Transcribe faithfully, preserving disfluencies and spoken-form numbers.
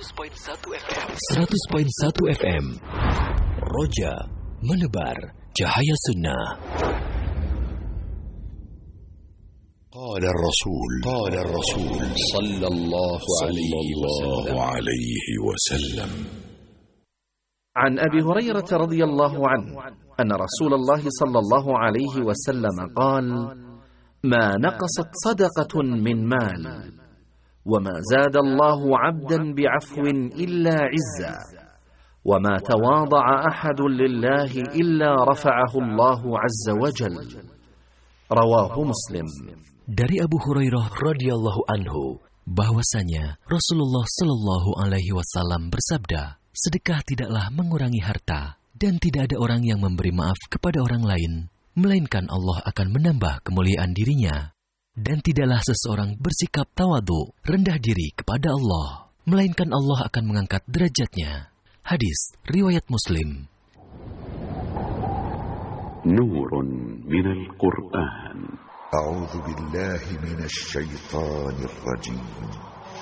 seratus koma satu F M. Roja menebar cahaya sunnah. قال الرسول قال الرسول صلى الله عليه وسلم عن أبي هريرة رضي الله عنه أن رسول الله صلى الله عليه وسلم قال: ما نقصت صدقة من مال، وما زاد الله عبدا بعفو إلا عزا، وما تواضع أحد لله إلا رفعه الله عز وجل. رواه مسلم. Dari Abu Hurairah radhiyallahu anhu bahwasanya Rasulullah Shallallahu alaihi wasallam bersabda, sedekah tidaklah mengurangi harta, dan tidak ada orang yang memberi maaf kepada orang lain, melainkan Allah akan menambah kemuliaan dirinya. Dan tidaklah seseorang bersikap tawadu, rendah diri kepada Allah, melainkan Allah akan mengangkat derajatnya. Hadis riwayat Muslim. Nurun minal Qur'an. أعوذ بالله من الشيطان الرجيم